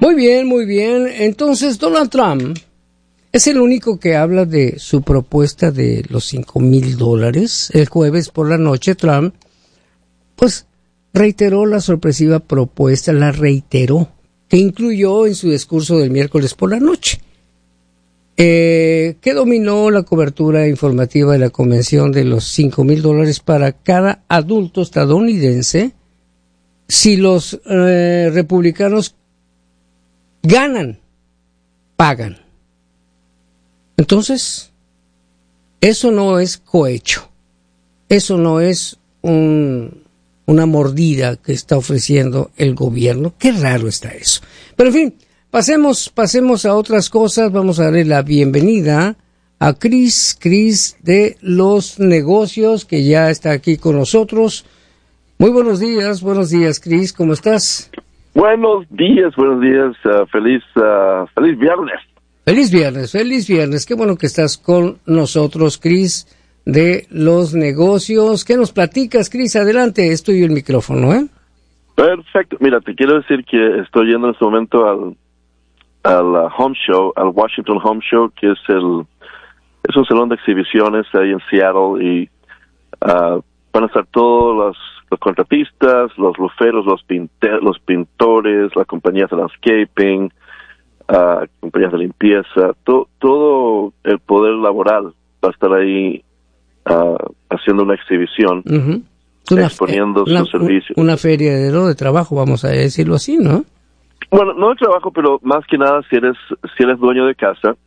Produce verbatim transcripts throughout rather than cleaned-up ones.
Muy bien, muy bien. Entonces, Donald Trump es el único que habla de su propuesta de los cinco mil dólares. El jueves por la noche, Trump, pues, reiteró la sorpresiva propuesta, la reiteró, que incluyó en su discurso del miércoles por la noche, eh, que dominó la cobertura informativa de la convención de los cinco mil dólares para cada adulto estadounidense si los eh, republicanos ganan, pagan. Entonces, eso no es cohecho, eso no es un, una mordida que está ofreciendo el gobierno. Qué raro está eso. Pero en fin, pasemos, pasemos a otras cosas. Vamos a darle la bienvenida a Chris, Chris de los negocios, que ya está aquí con nosotros. Muy buenos días, buenos días, Chris, ¿cómo estás? Buenos días, buenos días, uh, feliz, uh, feliz viernes. Feliz viernes, feliz viernes. Qué bueno que estás con nosotros, Chris, de los negocios. ¿Qué nos platicas, Chris? Adelante, es tuyo el micrófono, ¿eh? Perfecto. Mira, te quiero decir que estoy yendo en este momento al, al uh, Home Show, al Washington Home Show, que es el es un salón de exhibiciones ahí en Seattle, y uh, van a estar todos los, los contratistas, los luferos, los, pinte- los pintores, las compañías de landscaping, Uh, compañías de limpieza, to, todo el poder laboral va a estar ahí uh, haciendo una exhibición, uh-huh. una, exponiendo una, sus servicios. Una feria de, ¿no? de trabajo, vamos a decirlo así, ¿no? Bueno, no de trabajo, pero más que nada, si eres si eres dueño de casa,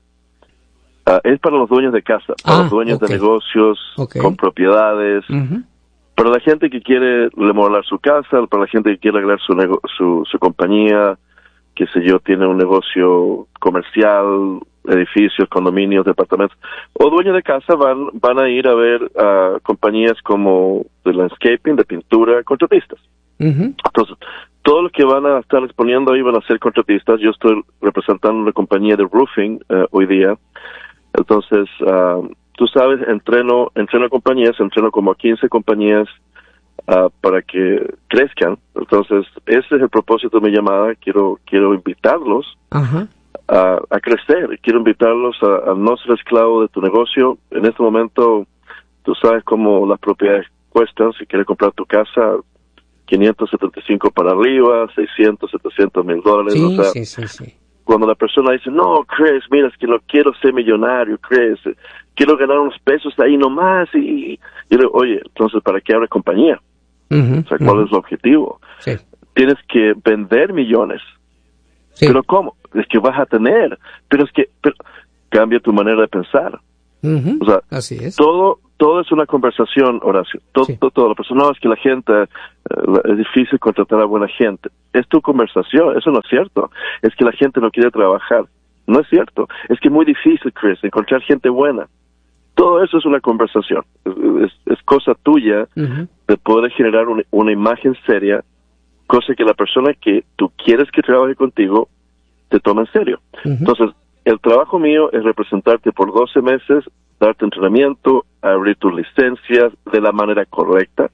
uh, es para los dueños de casa, para ah, los dueños okay. de negocios, okay. con propiedades, uh-huh. para la gente que quiere remodelar su casa, para la gente que quiere arreglar su, nego- su, su compañía, qué sé yo, tiene un negocio comercial, edificios, condominios, departamentos, o dueños de casa van van a ir a ver a uh, compañías como de landscaping, de pintura, contratistas. Uh-huh. Entonces, todos los que van a estar exponiendo ahí van a ser contratistas. Yo estoy representando una compañía de roofing uh, hoy día. Entonces, uh, tú sabes, entreno, entreno compañías, entreno como a quince compañías Uh, para que crezcan. Entonces, ese es el propósito de mi llamada. Quiero quiero invitarlos uh-huh. a, a crecer. Quiero invitarlos a, a no ser esclavo de tu negocio. En este momento, tú sabes cómo las propiedades cuestan. Si quieres comprar tu casa, quinientos setenta y cinco para arriba, seiscientos, setecientos mil dólares. Sí, o sea, sí, sí, sí. Cuando la persona dice, no, Chris, mira, es que no quiero ser millonario, Chris. Quiero ganar unos pesos ahí nomás. Y, y yo le digo, oye, entonces, ¿para qué abres compañía? Uh-huh, o sea, ¿cuál uh-huh. es el objetivo? Sí. Tienes que vender millones. Sí. ¿Pero cómo? Es que vas a tener. Pero es que pero, cambia tu manera de pensar. Uh-huh. O sea, así es. Todo, todo es una conversación, Horacio. Todo, sí. todo, todo. La persona, no, es que la gente, uh, es difícil contratar a buena gente. Es tu conversación. Eso no es cierto. Es que la gente no quiere trabajar. No es cierto. Es que es muy difícil, Chris, encontrar gente buena. Todo eso es una conversación. Es, es, es cosa tuya uh-huh. de poder generar un, una imagen seria, cosa que la persona que tú quieres que trabaje contigo te tome en serio. Uh-huh. Entonces, el trabajo mío es representarte por doce meses, darte entrenamiento, abrir tus licencias de la manera correcta.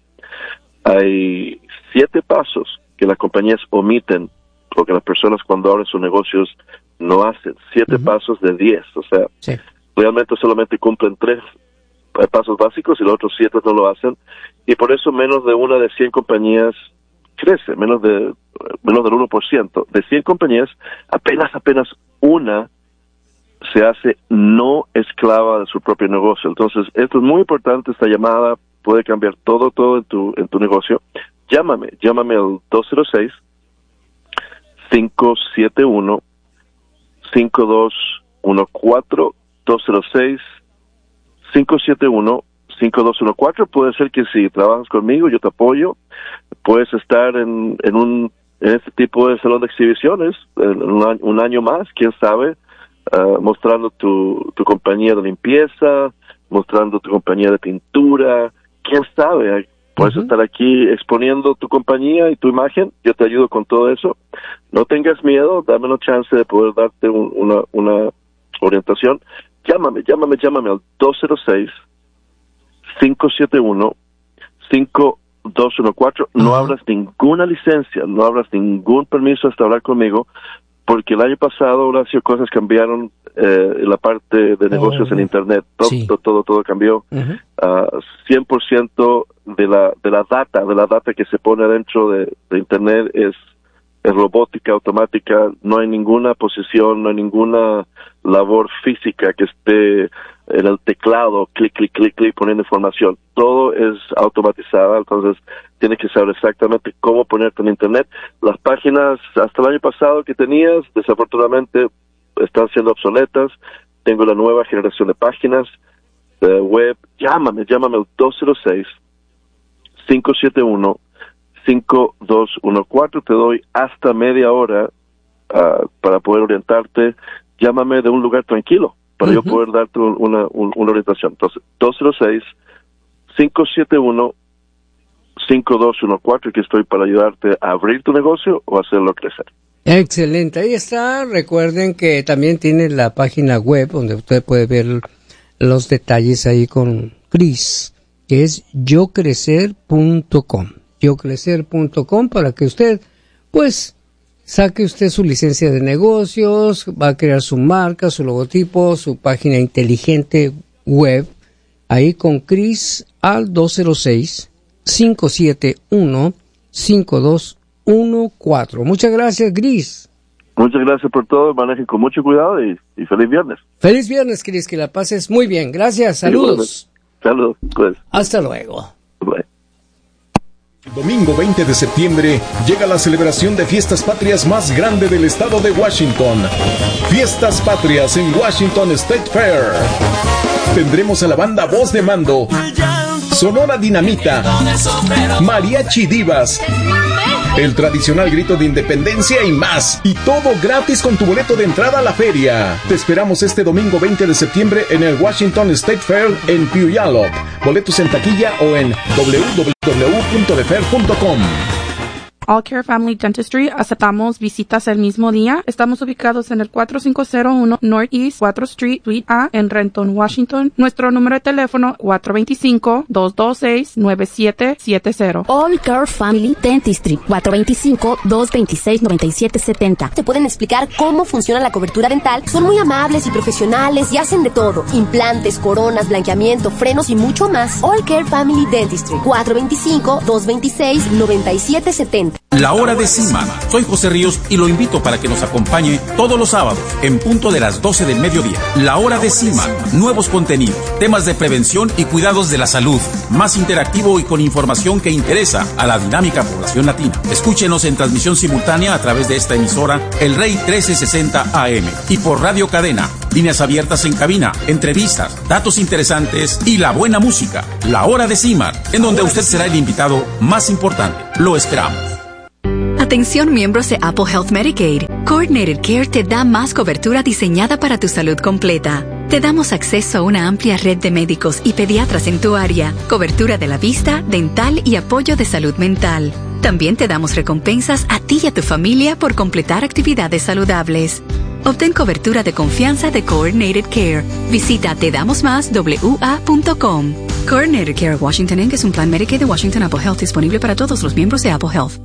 Hay siete pasos que las compañías omiten, porque las personas cuando abren sus negocios no hacen. Siete uh-huh. pasos de diez, o sea... Sí. Realmente solamente cumplen tres pasos básicos y los otros siete no lo hacen, y por eso menos de una de cien compañías crece, menos de menos del uno por ciento. De cien compañías, apenas apenas una se hace no esclava de su propio negocio. Entonces, esto es muy importante, esta llamada puede cambiar todo, todo en tu, en tu negocio. Llámame, llámame al dos cero seis, cinco siete uno, cinco dos uno cuatro, dos cero seis, cinco siete uno, cinco dos uno cuatro. Puede ser que si trabajas conmigo, yo te apoyo. Puedes estar en, en un en este tipo de salón de exhibiciones en un año, un año más, quién sabe, uh, mostrando tu, tu compañía de limpieza, mostrando tu compañía de pintura, quién sabe. Puedes uh-huh. estar aquí exponiendo tu compañía y tu imagen. Yo te ayudo con todo eso. No tengas miedo, dame una chance de poder darte un, una, una orientación. Llámame, llámame, llámame al dos cero seis, cinco siete uno, cinco dos uno cuatro. No uh-huh. abras ninguna licencia, no abras ningún permiso hasta hablar conmigo, porque el año pasado, Horacio, cosas cambiaron eh, en la parte de negocios oh, en Internet. Todo, sí. todo, todo, todo cambió. Uh-huh. Uh, cien por ciento de la, de la data, de la data que se pone dentro de, de Internet es, es robótica, automática. No hay ninguna posición, no hay ninguna labor física que esté en el teclado, clic, clic, clic, clic, poniendo información. Todo es automatizado, entonces tienes que saber exactamente cómo ponerte en Internet. Las páginas hasta el año pasado que tenías, desafortunadamente, están siendo obsoletas. Tengo la nueva generación de páginas de web. Llámame, llámame al dos cero seis, cinco siete uno, cinco dos uno cuatro. Te doy hasta media hora uh, para poder orientarte. Llámame de un lugar tranquilo para uh-huh. yo poder darte una, una, una orientación. Entonces, dos cero seis, cinco siete uno, cinco dos uno cuatro, que estoy para ayudarte a abrir tu negocio o hacerlo crecer. Excelente, ahí está. Recuerden que también tiene la página web donde usted puede ver los detalles ahí con Chris, que es yo crecer punto com. yo crecer punto com para que usted, pues, saque usted su licencia de negocios, va a crear su marca, su logotipo, su página inteligente web, ahí con Chris al dos cero seis, cinco siete uno, cinco dos uno cuatro. Muchas gracias, Chris. Muchas gracias por todo, manejen con mucho cuidado y, y feliz viernes. Feliz viernes, Chris, que la pases muy bien. Gracias, saludos. Saludos. Pues. Hasta luego. Bye. El domingo veinte de septiembre llega la celebración de Fiestas Patrias más grande del estado de Washington. Fiestas Patrias en Washington State Fair. Tendremos a la banda Voz de Mando, Sonora Dinamita, Mariachi Divas, el tradicional grito de independencia y más. Y todo gratis con tu boleto de entrada a la feria. Te esperamos este domingo veinte de septiembre en el Washington State Fair en Puyallup. Boletos en taquilla o en doble u doble u doble u punto de fair punto com. All Care Family Dentistry, aceptamos visitas el mismo día. Estamos ubicados en el cuatro cinco cero uno Northeast cuatro Street, Suite A, en Renton, Washington. Nuestro número de teléfono cuatro dos cinco, dos dos seis, nueve siete siete cero. All Care Family Dentistry, cuatro dos cinco, dos dos seis, nueve siete siete cero. Te pueden explicar cómo funciona la cobertura dental. Son muy amables y profesionales y hacen de todo. Implantes, coronas, blanqueamiento, frenos y mucho más. All Care Family Dentistry, cuatro dos cinco, dos dos seis, nueve siete siete cero. La Hora de Seaman. Soy José Ríos y lo invito para que nos acompañe todos los sábados en punto de las doce del mediodía. La Hora de Seaman. Nuevos contenidos, temas de prevención y cuidados de la salud, más interactivo y con información que interesa a la dinámica población latina. Escúchenos en transmisión simultánea a través de esta emisora, El Rey trece sesenta A M, y por Radio Cadena. Líneas abiertas en cabina, entrevistas, datos interesantes y la buena música. La Hora de Seaman, en donde usted será el invitado más importante. Lo esperamos. Atención miembros de Apple Health Medicaid. Coordinated Care te da más cobertura diseñada para tu salud completa. Te damos acceso a una amplia red de médicos y pediatras en tu área, cobertura de la vista, dental y apoyo de salud mental. También te damos recompensas a ti y a tu familia por completar actividades saludables. Obtén cobertura de confianza de Coordinated Care. Visita te damos más w a punto com. Coordinated Care Washington Incorporated es un plan Medicaid de Washington Apple Health disponible para todos los miembros de Apple Health.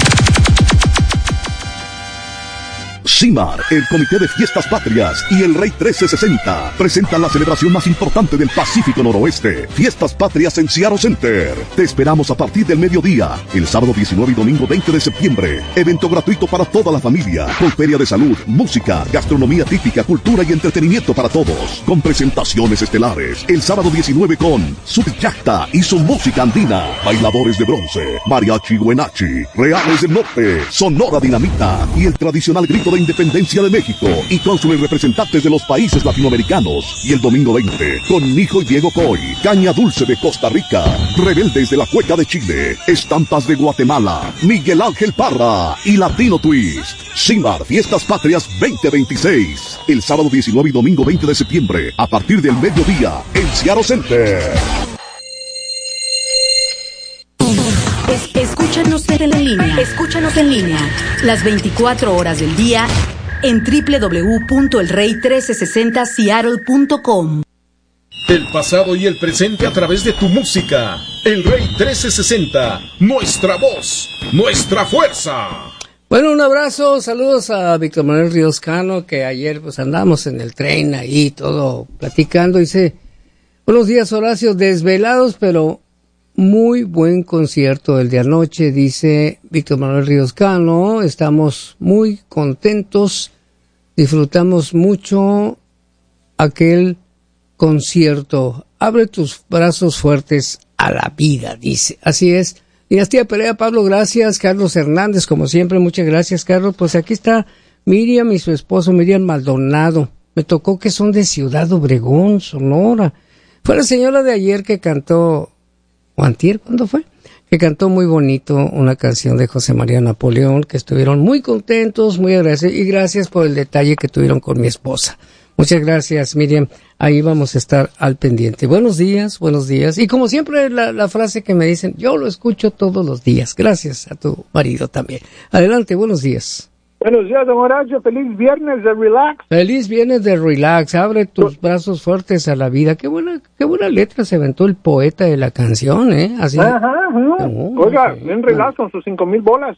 CIMAR, el Comité de Fiestas Patrias y el Rey trece sesenta presentan la celebración más importante del Pacífico Noroeste, Fiestas Patrias en Seattle Center. Te esperamos a partir del mediodía, el sábado diecinueve y domingo veinte de septiembre. Evento gratuito para toda la familia, con feria de salud, música, gastronomía típica, cultura y entretenimiento para todos, con presentaciones estelares. El sábado diecinueve con Subichacta y su música andina, bailadores de bronce, mariachi huenachi, reales del norte, Sonora Dinamita y el tradicional grito de independencia de México, y cónsules representantes de los países latinoamericanos. Y el domingo veinte, con Mijo y Diego Coy, Caña Dulce de Costa Rica, Rebeldes de la Cueca de Chile, Estampas de Guatemala, Miguel Ángel Parra y Latino Twist. CIMAR Fiestas Patrias veinte veintiséis, el sábado diecinueve y domingo veinte de septiembre, a partir del mediodía, en Seattle Center. Escúchanos en línea. Escúchanos en línea. Las veinticuatro horas del día en doble u doble u doble u punto el rey trece sesenta seattle punto com. El pasado y el presente a través de tu música. El Rey trece sesenta. Nuestra voz. Nuestra fuerza. Bueno, un abrazo, saludos a Víctor Manuel Ríos Cano, que ayer pues andamos en el tren ahí, todo platicando. Dice, buenos días Horacio, desvelados, pero muy buen concierto el de anoche, dice Víctor Manuel Ríos Cano. Estamos muy contentos, disfrutamos mucho aquel concierto. Abre tus brazos fuertes a la vida, dice. Así es. Dinastía Perea, Pablo, gracias. Carlos Hernández, como siempre, muchas gracias, Carlos. Pues aquí está Miriam y su esposo, Miriam Maldonado. Me tocó que son de Ciudad Obregón, Sonora. Fue la señora de ayer que cantó, o antier, ¿cuándo fue? Que cantó muy bonito una canción de José María Napoleón, que estuvieron muy contentos, muy agradecidos, y gracias por el detalle que tuvieron con mi esposa. Muchas gracias, Miriam. Ahí vamos a estar al pendiente. Buenos días, buenos días. Y como siempre, la, la frase que me dicen, yo lo escucho todos los días. Gracias a tu marido también. Adelante, buenos días. Buenos días, don Horacio. Feliz viernes de relax. Feliz viernes de relax. Abre tus brazos fuertes a la vida. Qué buena, qué buena letra se aventó el poeta de la canción, ¿eh? Así. Ajá, ajá. No, Oiga, bien no, relax con sus cinco mil bolas.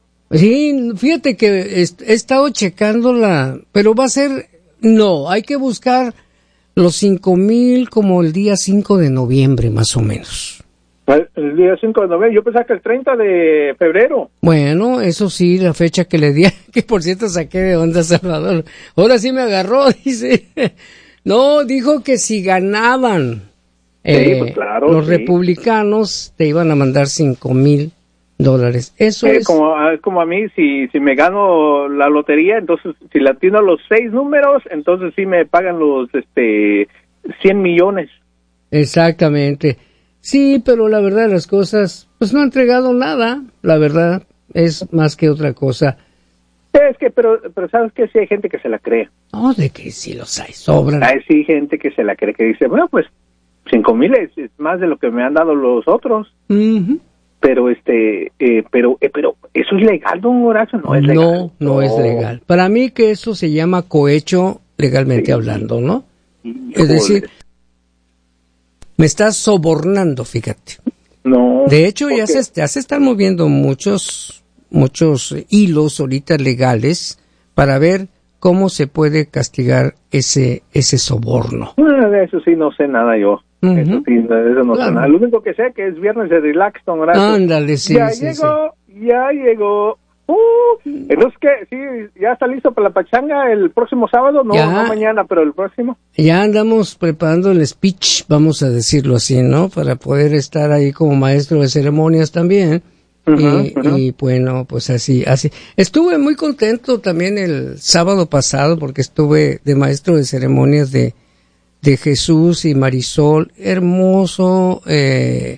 Sí, fíjate que he, he estado checando la, pero va a ser, no, hay que buscar los cinco mil como el día cinco de noviembre, más o menos. El día cinco de noviembre, yo pensaba que el treinta de febrero. Bueno, eso sí, la fecha que le di, que por cierto saqué de onda Salvador. Ahora sí me agarró, dice. No, dijo que si ganaban eh, sí, pues claro, los sí. republicanos, te iban a mandar cinco mil dólares. Eso eh, es. Como, como a mí, si, si me gano la lotería, entonces, si le atino los seis números, entonces sí me pagan los este cien millones. Exactamente. Sí, pero la verdad de las cosas, pues no ha entregado nada, la verdad, es más que otra cosa. Es que, pero, pero ¿sabes qué? Sí hay gente que se la cree. No, de que sí los hay, sobran. Hay sí gente que se la cree, que dice, bueno, pues, cinco mil es, es más de lo que me han dado los otros. Uh-huh. Pero, este, eh, pero, eh, pero, ¿eso es legal, don Horacio? No es legal. No, no oh. es legal. Para mí que eso se llama cohecho legalmente sí. hablando, ¿no? Sí, es decir, me estás sobornando, fíjate. No. De hecho, ya se, ya se están moviendo muchos, muchos hilos ahorita legales para ver cómo se puede castigar ese, ese soborno. Bueno, de eso sí no sé nada yo. Uh-huh. Eso sí, de eso no claro. sé nada. Lo único que sé que es viernes de relax, don Horacio. Ándale, sí, Ya sí, llegó, sí. ya llegó. Uh, entonces, ¿qué? Sí, ¿ya está listo para la pachanga el próximo sábado? No, ya, no mañana, pero el próximo. Ya andamos preparando el speech, vamos a decirlo así, ¿no? Para poder estar ahí como maestro de ceremonias también. Uh-huh, y, uh-huh. y bueno, pues así, así. Estuve muy contento también el sábado pasado porque estuve de maestro de ceremonias de, de Jesús y Marisol. Hermoso, eh,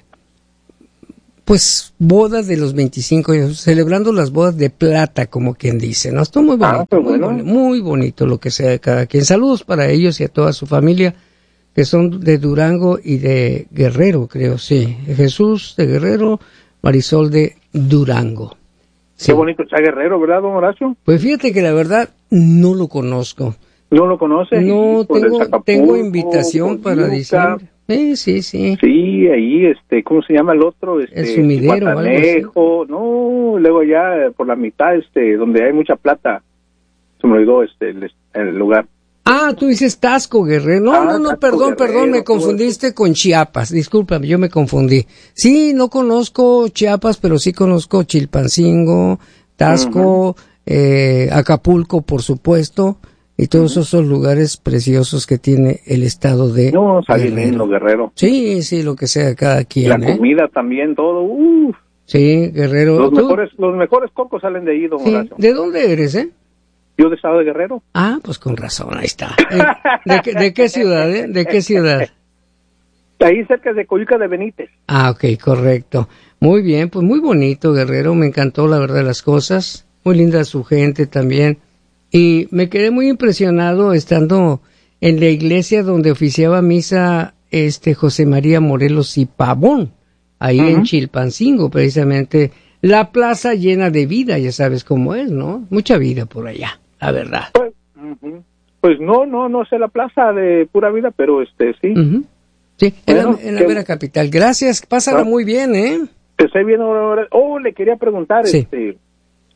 pues bodas de los veinticinco años, celebrando las bodas de plata, como quien dice, ¿no? Estuvo muy bonito, ah, muy, bueno. muy bonito lo que sea de cada quien. Saludos para ellos y a toda su familia, que son de Durango y de Guerrero, creo, sí. Jesús de Guerrero, Marisol de Durango. Sí. Qué bonito está Guerrero, ¿verdad, don Horacio? Pues fíjate que la verdad no lo conozco. ¿No lo conoce? No, tengo, tengo invitación para diciembre. Sí, sí, sí. Sí, ahí, este, ¿cómo se llama el otro? Este, el sumidero, Guatanejo, no, luego allá por la mitad, este, donde hay mucha plata, se me olvidó, este, el, el lugar. Ah, tú dices Tasco, Guerrero. No, ah, no, no, Tasco, perdón, Guerrero, perdón, me confundiste con Chiapas, discúlpame, yo me confundí. Sí, no conozco Chiapas, pero sí conozco Chilpancingo, Tasco, uh-huh. eh, Acapulco, por supuesto. Y todos uh-huh. esos lugares preciosos que tiene el estado de No, está bien lindo, Guerrero. Sí, sí, lo que sea cada quien. La ¿eh? comida también, todo. Uf. Sí, Guerrero. Los ¿Tú? mejores, los mejores cocos salen de ahí, don sí. Horacio. ¿De dónde eres, eh? Yo de estado de Guerrero. Ah, pues con razón, ahí está. ¿De, qué, de qué ciudad, eh? ¿De qué ciudad? Ahí cerca de Coyuca de Benítez. Ah, ok, correcto. Muy bien, pues muy bonito, Guerrero. Me encantó, la verdad, las cosas. Muy linda su gente también. Y me quedé muy impresionado estando en la iglesia donde oficiaba misa este José María Morelos y Pavón, ahí uh-huh. en Chilpancingo, precisamente. La plaza llena de vida, ya sabes cómo es, ¿no? Mucha vida por allá, la verdad. Pues, uh-huh. pues no, no, no sé la plaza de pura vida, pero este sí. Uh-huh. Sí, bueno, en la, en la vera capital. Gracias, pásala ¿no? muy bien, ¿eh? Te estoy viendo ahora. Oh, le quería preguntar, sí. este...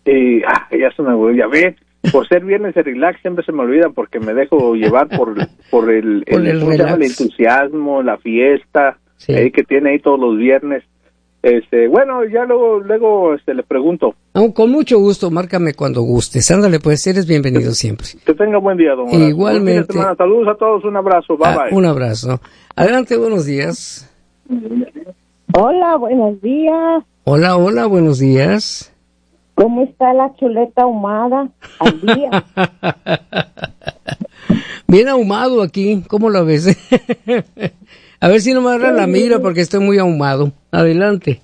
Y ah, ya se me olvidó, ya ves, por ser viernes de relax siempre se me olvida porque me dejo llevar por, por el, Por el, el ¿cómo se llama? El relax. entusiasmo, la fiesta, Sí. eh, que tiene ahí todos los viernes. Este, bueno, ya luego, luego este, le pregunto. Aún con mucho gusto, márcame cuando gustes. Ándale, pues eres bienvenido siempre. Que tenga buen día, don Horacio. Igualmente. Buen fin de semana. Saludos a todos, un abrazo, bye Ah, bye. un abrazo. Adelante, buenos días. Hola, buenos días. Hola, hola, buenos días. ¿Cómo está la chuleta ahumada al día? Bien ahumado aquí, ¿cómo lo ves? A ver si no me agarra la mira porque estoy muy ahumado. Adelante.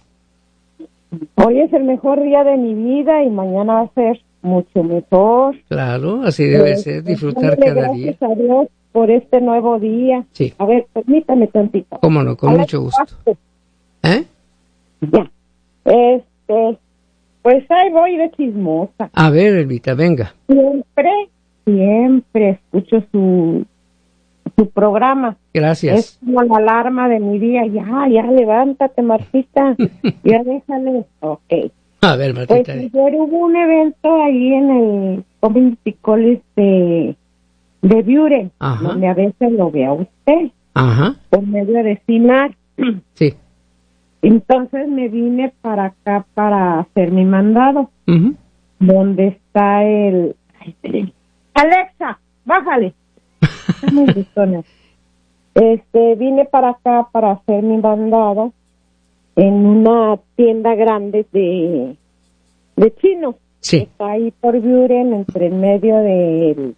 Hoy es el mejor día de mi vida y mañana va a ser mucho mejor. Claro, así debe ser, disfrutar Dándole cada día. gracias a Dios por este nuevo día. Sí. A ver, permítame tantito. Cómo no, con A ver, mucho gusto. ¿Eh? Ya. Este, pues ahí voy de chismosa. A ver, Elvita, venga. Siempre, siempre escucho su, su programa. Gracias. Es como la alarma de mi día. Ya, ya, levántate, Martita. Ya déjale. Ok. A ver, Pues Martita. ayer hubo un evento ahí en el Community College de, de Buren, Ajá. donde a veces lo ve a usted, Ajá, por medio de CIMAR. sí. Entonces me vine para acá para hacer mi mandado, Ujú. donde está el... Ay, espérenme. Alexa, bájale. Está muy gritona. Este, vine para acá para hacer mi mandado en una tienda grande de, de chinos. Sí. Está ahí por Buren, entre el medio del,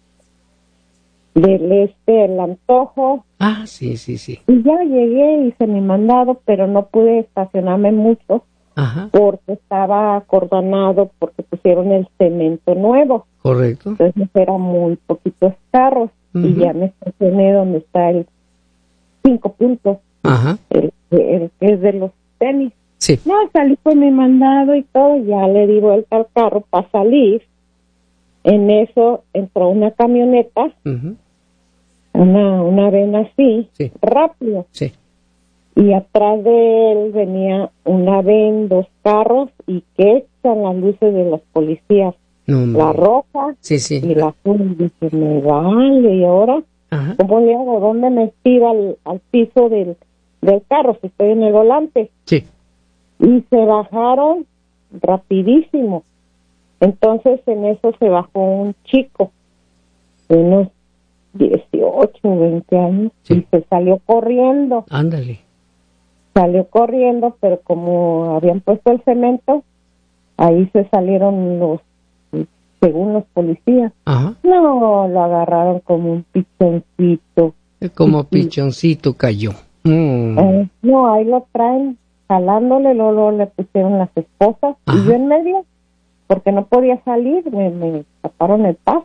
del este, el Antojo. Ah, sí, sí, sí. Y ya llegué, hice mi mandado, pero no pude estacionarme mucho Ajá, porque estaba acordonado porque pusieron el cemento nuevo. correcto. Entonces eran muy poquitos carros. Y Ujú. ya me estacioné donde está el cinco puntos, Ajá, el, el que es de los tenis. sí. No, salí con mi mandado y todo, ya le di vuelta al carro para salir. En eso entró una camioneta, Ujú. una, una ven así, Sí. rápido. Sí. Y atrás de él venía una ven, dos carros, y que echan las luces de los policías. No, hombre. La roja Sí, sí. y la azul. Y dije, me vale, ¿y ahora? Ajá. ¿Cómo le hago? ¿Dónde me tiro al, al piso del, del carro si estoy en el volante? Sí. Y se bajaron rapidísimo. Entonces en eso se bajó un chico de unos dieciocho, veinte años Sí. y se salió corriendo. Ándale. Salió corriendo, pero como habían puesto el cemento, ahí se salieron los, según los policías. Ajá. No, lo agarraron como un pichoncito. Como pichoncito cayó. Mm. Eh, no, ahí lo traen jalándole, luego, luego le pusieron las esposas Ajá. y yo en medio, porque no podía salir, me, me taparon el paso.